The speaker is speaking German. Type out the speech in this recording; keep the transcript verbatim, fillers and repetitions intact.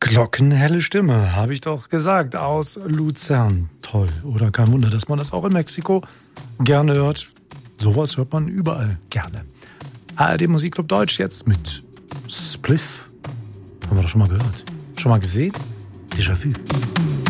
Glockenhelle Stimme, habe ich doch gesagt, aus Luzern. Toll, oder? Kein Wunder, dass man das auch in Mexiko gerne hört. Sowas hört man überall gerne. A R D Musikclub Deutsch jetzt mit Spliff. Haben wir doch schon mal gehört. Schon mal gesehen? Déjà-vu.